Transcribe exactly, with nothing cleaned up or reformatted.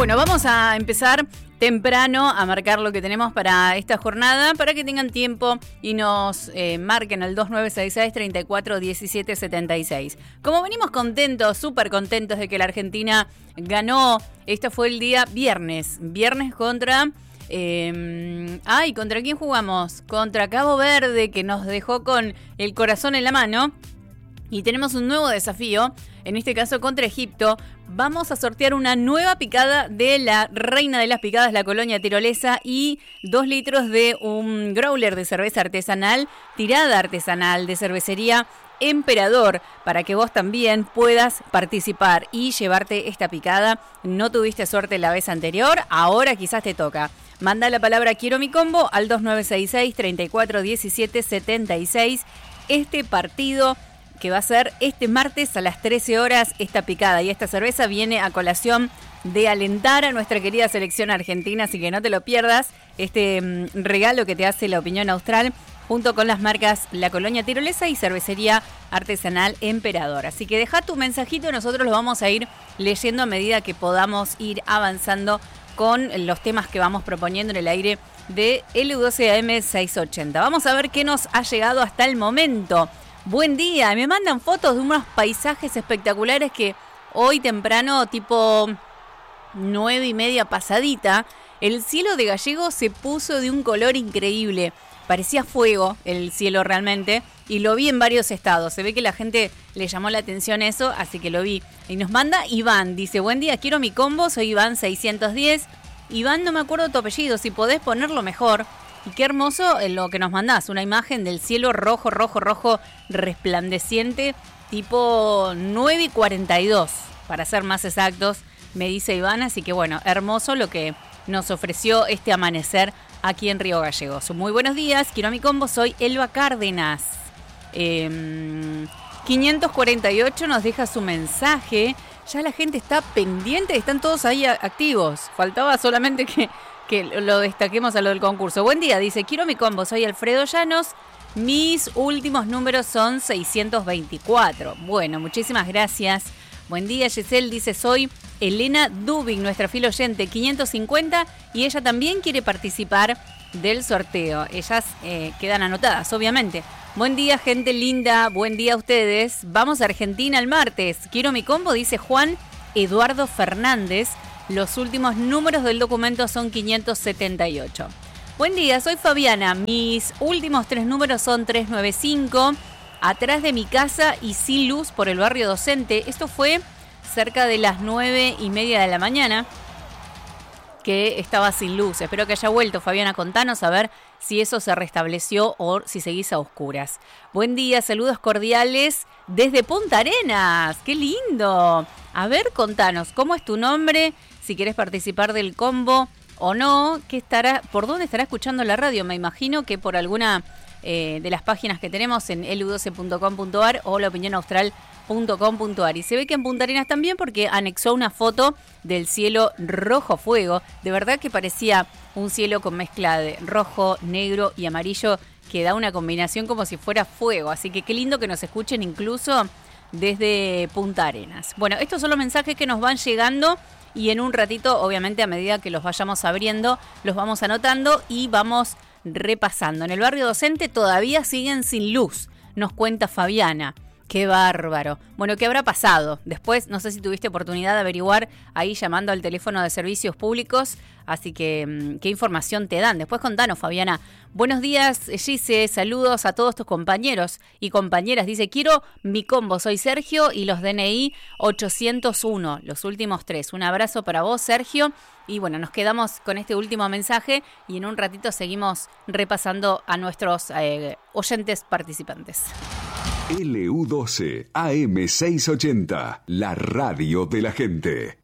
Bueno, vamos a empezar temprano a marcar lo que tenemos para esta jornada, para que tengan tiempo y nos eh, marquen al dos nueve seis seis, treinta y cuatro, diecisiete setenta y seis. Como venimos contentos, súper contentos de que la Argentina ganó, esto fue el día viernes, viernes contra... Eh, ay, ¿contra quién jugamos? Contra Cabo Verde, que nos dejó con el corazón en la mano. Y tenemos un nuevo desafío, en este caso contra Egipto. Vamos a sortear una nueva picada de la reina de las picadas, la colonia tirolesa, y dos litros de un growler de cerveza artesanal, tirada artesanal de cervecería Emperador, para que vos también puedas participar y llevarte esta picada. No tuviste suerte la vez anterior, ahora quizás te toca. Manda la palabra quiero mi combo al dos nueve seis seis, treinta y cuatro, diecisiete setenta y seis. Este partido que va a ser este martes a las trece horas, esta picada y esta cerveza viene a colación de alentar a nuestra querida selección argentina, así que no te lo pierdas, este mmm, regalo que te hace La Opinión Austral junto con las marcas La Colonia Tirolesa y Cervecería Artesanal Emperador. Así que deja tu mensajito, nosotros lo vamos a ir leyendo a medida que podamos ir avanzando con los temas que vamos proponiendo en el aire de L U doce A M seiscientos ochenta. Vamos a ver qué nos ha llegado hasta el momento. Buen día, me mandan fotos de unos paisajes espectaculares que hoy temprano, tipo nueve y media pasadita, el cielo de Gallego se puso de un color increíble. Parecía fuego el cielo realmente y lo vi en varios estados. Se ve que la gente le llamó la atención eso, así que lo vi. Y nos manda Iván, dice, buen día, quiero mi combo, soy Iván seiscientos diez. Iván, no me acuerdo tu apellido, si podés ponerlo mejor. Y qué hermoso lo que nos mandás, una imagen del cielo rojo, rojo, rojo, resplandeciente, tipo nueve y cuarenta y dos, para ser más exactos, me dice Iván. Así que bueno, hermoso lo que nos ofreció este amanecer aquí en Río Gallegos. Muy buenos días, quiero mi combo, soy Elba Cárdenas. Eh, quinientos cuarenta y ocho nos deja su mensaje, ya la gente está pendiente, están todos ahí activos, faltaba solamente que... que lo destaquemos a lo del concurso. Buen día, dice, quiero mi combo, soy Alfredo Llanos, mis últimos números son seiscientos veinticuatro. Bueno, muchísimas gracias. Buen día, Giselle, dice, soy Elena Dubin, nuestra fiel oyente, quinientos cincuenta, y ella también quiere participar del sorteo. Ellas eh, quedan anotadas, obviamente. Buen día, gente linda, buen día a ustedes. Vamos a Argentina el martes. Quiero mi combo, dice Juan Eduardo Fernández. Los últimos números del documento son quinientos setenta y ocho. Buen día, soy Fabiana. Mis últimos tres números son trescientos noventa y cinco. Atrás de mi casa y sin luz por el barrio Docente. Esto fue cerca de las nueve y media de la mañana que estaba sin luz. Espero que haya vuelto, Fabiana. Contanos a ver si eso se restableció o si seguís a oscuras. Buen día, saludos cordiales desde Punta Arenas. ¡Qué lindo! A ver, contanos, ¿cómo es tu nombre? Si querés participar del combo o no, ¿qué estará, ¿por dónde estará escuchando la radio? Me imagino que por alguna eh, de las páginas que tenemos en elu doce punto com punto ar o la opinión austral punto com punto ar. Y se ve que en Punta Arenas también, porque anexó una foto del cielo rojo fuego. De verdad que parecía un cielo con mezcla de rojo, negro y amarillo, que da una combinación como si fuera fuego. Así que qué lindo que nos escuchen incluso desde Punta Arenas. Bueno, estos son los mensajes que nos van llegando y en un ratito, obviamente, a medida que los vayamos abriendo, los vamos anotando y vamos repasando. En el barrio Docente todavía siguen sin luz, nos cuenta Fabiana. ¡Qué bárbaro! Bueno, ¿qué habrá pasado? Después, no sé si tuviste oportunidad de averiguar ahí llamando al teléfono de servicios públicos, así que, ¿qué información te dan? Después contanos, Fabiana. Buenos días, Gise, saludos a todos tus compañeros y compañeras. Dice, quiero mi combo, soy Sergio y los D N I ochocientos uno, los últimos tres. Un abrazo para vos, Sergio. Y bueno, nos quedamos con este último mensaje y en un ratito seguimos repasando a nuestros eh, oyentes participantes. L U doce A M seiscientos ochenta, la radio de la gente.